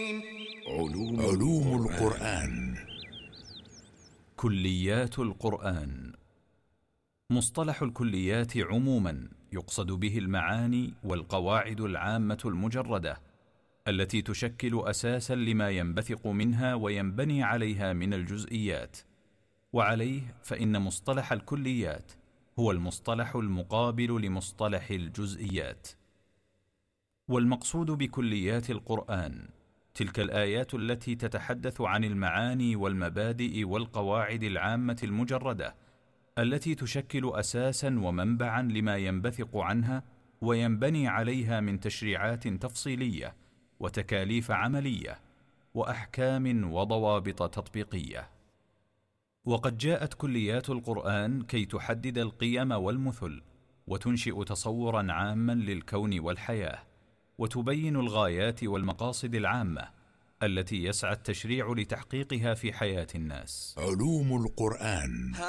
علوم القرآن. كليات القرآن. مصطلح الكليات عموما يقصد به المعاني والقواعد العامة المجردة التي تشكل أساسا لما ينبثق منها وينبني عليها من الجزئيات، وعليه فإن مصطلح الكليات هو المصطلح المقابل لمصطلح الجزئيات. والمقصود بكليات القرآن تلك الآيات التي تتحدث عن المعاني والمبادئ والقواعد العامة المجردة التي تشكل أساسا ومنبعا لما ينبثق عنها وينبني عليها من تشريعات تفصيلية وتكاليف عملية وأحكام وضوابط تطبيقية. وقد جاءت كليات القرآن كي تحدد القيم والمثل وتنشئ تصورا عاما للكون والحياة، وتبين الغايات والمقاصد العامة التي يسعى التشريع لتحقيقها في حياة الناس. علوم القرآن.